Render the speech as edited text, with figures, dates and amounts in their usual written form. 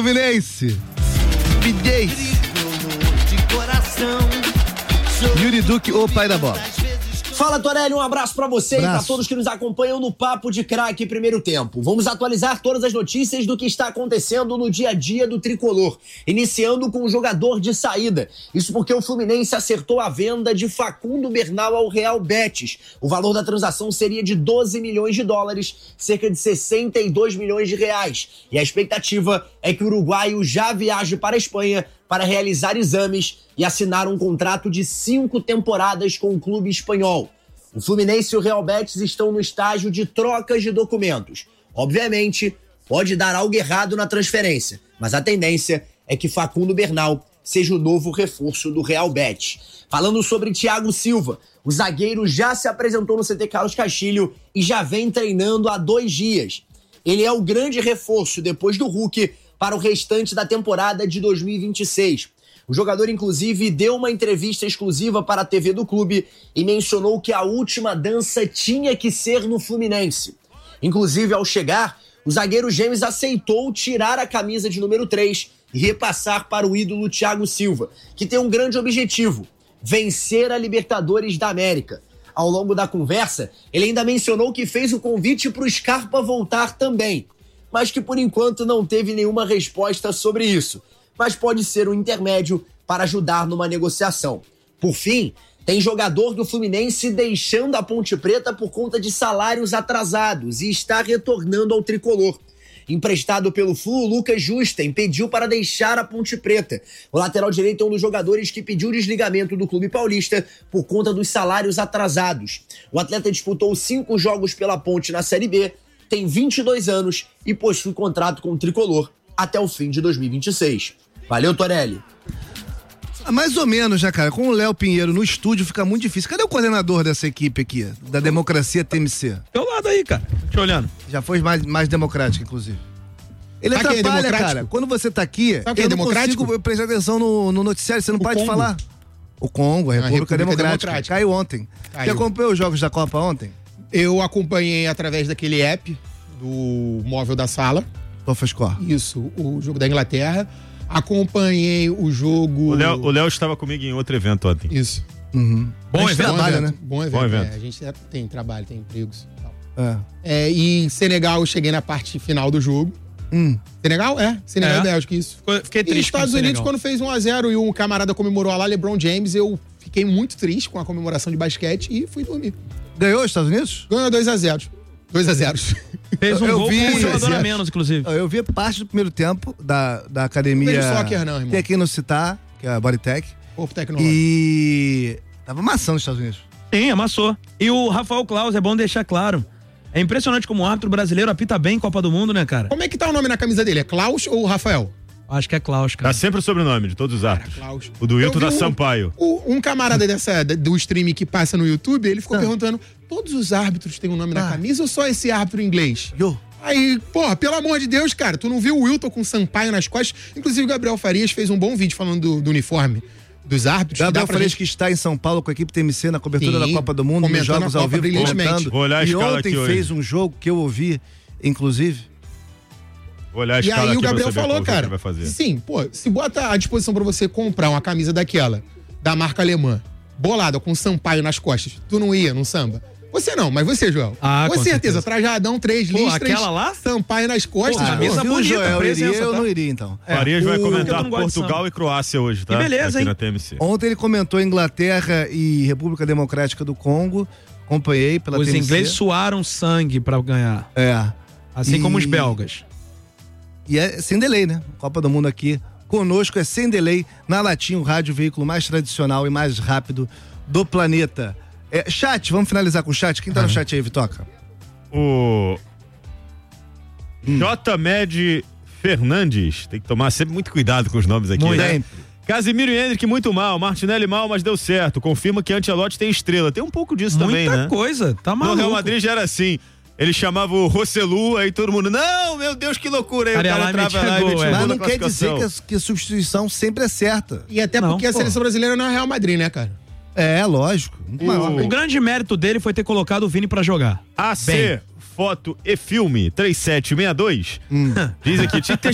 Fluminense. Yuri Duque, o pai da bola. Fala, Torelli, um abraço pra você e pra todos que nos acompanham no Papo de Craque Primeiro Tempo. Vamos atualizar todas as notícias do que está acontecendo no dia a dia do Tricolor, iniciando com o jogador de saída. Isso porque o Fluminense acertou a venda de Facundo Bernal ao Real Betis. O valor da transação seria de 12 milhões de dólares, cerca de 62 milhões de reais. E a expectativa é que o uruguaio já viaje para a Espanha para realizar exames e assinar um contrato de 5 temporadas com o clube espanhol. O Fluminense e o Real Betis estão no estágio de trocas de documentos. Obviamente, pode dar algo errado na transferência, mas a tendência é que Facundo Bernal seja o novo reforço do Real Betis. Falando sobre Thiago Silva, o zagueiro já se apresentou no CT Carlos Castilho e já vem treinando há 2 dias. Ele é o grande reforço depois do Hulk para o restante da temporada de 2026. O jogador, inclusive, deu uma entrevista exclusiva para a TV do clube e mencionou que a última dança tinha que ser no Fluminense. Inclusive, ao chegar, o zagueiro James aceitou tirar a camisa de número 3 e repassar para o ídolo Thiago Silva, que tem um grande objetivo: vencer a Libertadores da América. Ao longo da conversa, ele ainda mencionou que fez o convite para o Scarpa voltar também, mas que por enquanto não teve nenhuma resposta sobre isso, mas pode ser um intermédio para ajudar numa negociação. Por fim, tem jogador do Fluminense deixando a Ponte Preta por conta de salários atrasados e está retornando ao tricolor. Emprestado pelo Flu, Lucas Justen pediu para deixar a Ponte Preta. O lateral direito é um dos jogadores que pediu o desligamento do clube paulista por conta dos salários atrasados. O atleta disputou 5 jogos pela Ponte na Série B, tem 22 anos e possui contrato com o tricolor até o fim de 2026. Valeu, Torelli. Mais ou menos, né, cara? Com o Léo Pinheiro no estúdio fica muito difícil. Cadê o coordenador dessa equipe aqui, da Democracia TMC? Teu lado aí, cara. Te olhando. Já foi mais democrático, inclusive. Ele atrapalha, cara. Quando você tá aqui, eu não consigo prestar atenção no noticiário. Você não pode falar. O Congo, a República Democrática. Caiu ontem. Você acompanhou os jogos da Copa ontem? Eu acompanhei através daquele app do móvel da sala. SofaScore. Isso, o jogo da Inglaterra. Acompanhei o jogo... O Léo estava comigo em outro evento ontem. Isso. Uhum. Bom evento, trabalha, né? Bom evento. Bom evento. A gente tem trabalho, tem empregos e tal. E em Senegal eu cheguei na parte final do jogo. Senegal? Senegal e Bélgica, isso. Fiquei triste. E Estados Unidos, quando fez 1-0 e um camarada comemorou lá, LeBron James, eu fiquei muito triste com a comemoração de basquete e fui dormir. Ganhou os Estados Unidos? Ganhou 2-0. 2-0. Fez um gol com um jogador a menos, inclusive. Eu vi parte do primeiro tempo da academia. Não soccer não, irmão. Tem aqui no Citar, que é a Bodytech. Corpo tecnológico. E tava amassando os Estados Unidos. Sim, amassou. E o Rafael Claus, é bom deixar claro. É impressionante como o árbitro brasileiro apita bem em Copa do Mundo, né, cara? Como é que tá o nome na camisa dele? É Klaus ou Rafael? Acho que é Klaus, cara. Tá sempre o sobrenome de todos os árbitros. Klaus. O do Wilton da Sampaio. Um camarada do stream que passa no YouTube, ele ficou perguntando: todos os árbitros têm um nome na camisa ou só esse árbitro em inglês? Aí, porra, pelo amor de Deus, cara, tu não viu o Wilton com Sampaio nas costas? Inclusive o Gabriel Farias fez um bom vídeo falando do uniforme dos árbitros. Gabriel Farias que está em São Paulo com a equipe TMC na cobertura da Copa do Mundo, nos jogos ao vivo, comentando. Vou olhar a escala aqui hoje. E ontem fez um jogo que eu ouvi, inclusive. Vou olhar a escala aqui. E aí o Gabriel pra falou, cara, vai fazer. Sim, pô, se bota à disposição pra você comprar uma camisa daquela, da marca alemã, bolada, com Sampaio nas costas, tu não ia num samba? Você não, mas você, Joel. Com certeza. Trajadão, 3 listras. Aquela lá? Sampaio nas costas. Camisa bonita, Joel presença, eu não iria, então. Farias vai comentar Portugal e Croácia hoje, tá? Que beleza, aqui hein? na TMC. Ontem ele comentou Inglaterra e República Democrática do Congo. Acompanhei pela TMC. Os ingleses suaram sangue pra ganhar. Assim como os belgas. E é sem delay, né? Copa do Mundo aqui conosco é sem delay na Latinha, o rádio, o veículo mais tradicional e mais rápido do planeta. Chat, vamos finalizar com o chat. Quem tá no chat aí, Vitoca? O J. Med Fernandes. Tem que tomar sempre muito cuidado com os nomes aqui, né? Casimiro e Henrique muito mal, Martinelli mal, mas deu certo. Confirma que Ancelotti tem estrela. Tem um pouco disso também, né? Muita coisa, tá maluco. No Real Madrid já era assim. Ele chamava o Rosselu, aí todo mundo, não, meu Deus, que loucura. Aí o cara entrava lá e metia Mas não quer dizer que a substituição sempre é certa. E até porque a seleção brasileira não é Real Madrid, né, cara? Lógico. O grande mérito dele foi ter colocado o Vini pra jogar. AC, foto e filme 3762. Diz aqui, tinha que ter